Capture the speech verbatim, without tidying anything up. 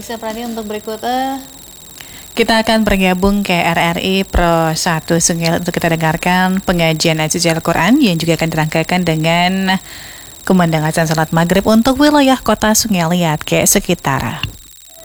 Raisa Pradi untuk berikutnya kita akan bergabung ke R R I Pro satu Sungai untuk kita dengarkan pengajian ayat suci Al-Quran yang juga akan dirangkaikan dengan kumandang azan salat maghrib untuk wilayah kota Sungai Liat ke sekitar.